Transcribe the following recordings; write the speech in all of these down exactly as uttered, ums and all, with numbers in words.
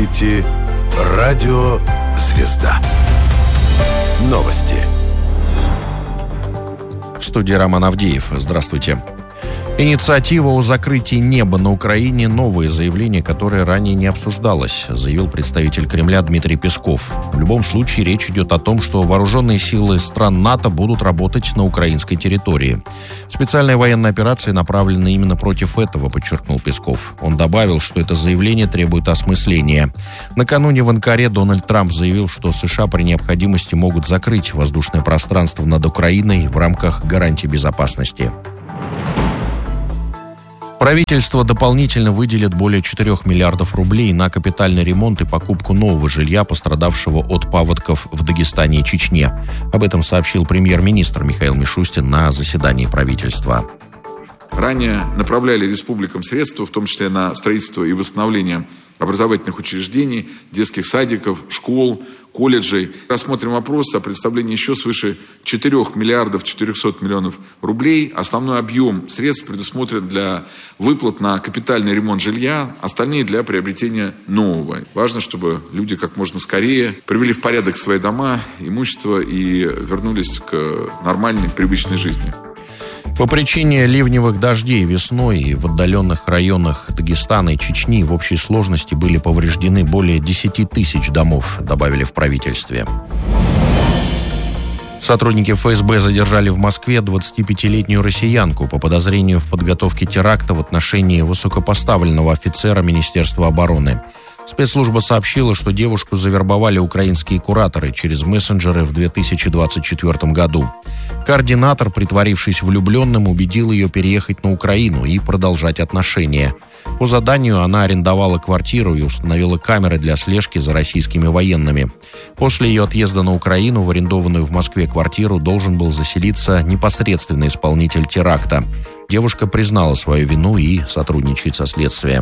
слушаете «Радио Звезда». Новости. В студии Роман Авдеев. Здравствуйте. Инициатива о закрытии неба на Украине – новое заявление, которое ранее не обсуждалось, заявил представитель Кремля Дмитрий Песков. В любом случае речь идет о том, что вооруженные силы стран НАТО будут работать на украинской территории. Специальная военная операция направлена именно против этого, подчеркнул Песков. Он добавил, что это заявление требует осмысления. Накануне в Анкаре Дональд Трамп заявил, что США при необходимости могут закрыть воздушное пространство над Украиной в рамках гарантий безопасности. Правительство дополнительно выделит более четырёх миллиардов рублей на капитальный ремонт и покупку нового жилья, пострадавшего от паводков в Дагестане и Чечне. Об этом сообщил премьер-министр Михаил Мишустин на заседании правительства. Ранее направляли республикам средства, в том числе на строительство и восстановление образовательных учреждений, детских садиков, школ, колледжей. Рассмотрим вопрос о представлении еще свыше четырёх миллиардов четырехсот миллионов рублей. Основной объем средств предусмотрен для выплат на капитальный ремонт жилья, остальные для приобретения нового. Важно, чтобы люди как можно скорее привели в порядок свои дома, имущество и вернулись к нормальной, привычной жизни. По причине ливневых дождей весной и в отдаленных районах Дагестана и Чечни в общей сложности были повреждены более десяти тысяч домов, добавили в правительстве. Сотрудники эф эс бэ задержали в Москве двадцатипятилетнюю россиянку по подозрению в подготовке теракта в отношении высокопоставленного офицера Министерства обороны. Спецслужба сообщила, что девушку завербовали украинские кураторы через мессенджеры в две тысячи двадцать четвёртом году. Координатор, притворившись влюбленным, убедил ее переехать на Украину и продолжать отношения. По заданию она арендовала квартиру и установила камеры для слежки за российскими военными. После ее отъезда на Украину в арендованную в Москве квартиру должен был заселиться непосредственно исполнитель теракта. Девушка признала свою вину и сотрудничает со следствием.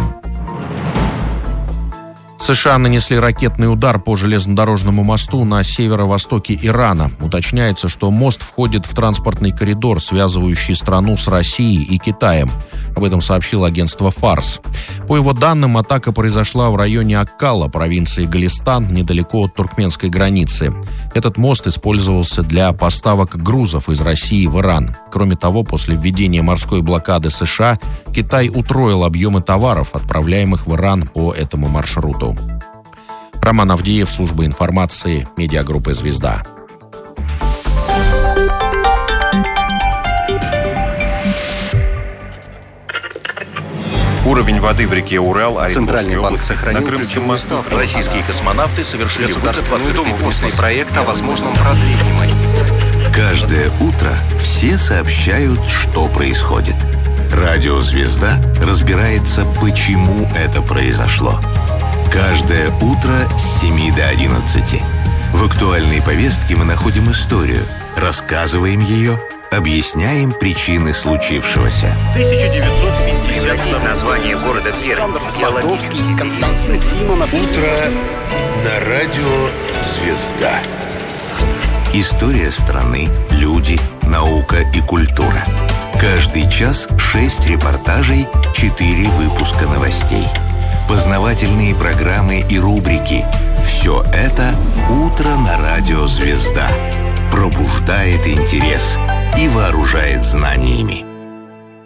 США нанесли ракетный удар по железнодорожному мосту на северо-востоке Ирана. Уточняется, что мост входит в транспортный коридор, связывающий страну с Россией и Китаем. Об этом сообщило агентство «Фарс». По его данным, атака произошла в районе Аккала, провинции Голестан, недалеко от туркменской границы. Этот мост использовался для поставок грузов из России в Иран. Кроме того, после введения морской блокады США, Китай утроил объемы товаров, отправляемых в Иран по этому маршруту. Роман Авдеев, служба информации, медиагруппы «Звезда». Уровень воды в реке Урал, Центральный банк сохранил на Крымском мосту. Российские космонавты совершили государственную думу после проекта о возможном продлении. Каждое утро все сообщают, что происходит. Радио «Звезда» разбирается, почему это произошло. Каждое утро с семи до одиннадцати. В актуальной повестке мы находим историю, рассказываем ее, объясняем причины случившегося. тысяча девятьсот пятьдесят Название города Пермь. Константин Симонов. Утро на радио «Звезда». История страны, люди, наука и культура. Каждый час шесть репортажей, четыре выпуска новостей. Познавательные программы и рубрики. Все это «Утро на радио «Звезда». Пробуждает интерес и вооружает знаниями.